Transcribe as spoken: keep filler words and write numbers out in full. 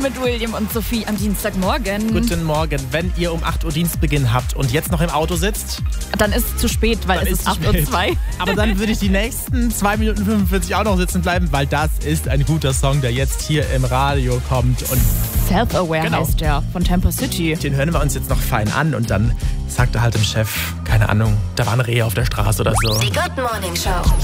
mit William und Sophie am Dienstagmorgen. Guten Morgen. Wenn ihr um acht Uhr Dienstbeginn habt und jetzt noch im Auto sitzt, dann ist es zu spät, weil dann es ist acht Uhr zwei. Aber dann würde ich die nächsten zwei Minuten fünfundvierzig auch noch sitzen bleiben, weil das ist ein guter Song, der jetzt hier im Radio kommt. Und Self-Aware genau. heißt der, von Tempo City. Den hören wir uns jetzt noch fein an und dann sagt er halt dem Chef, keine Ahnung, da war ein Reh auf der Straße oder so. Die Good Morning Show.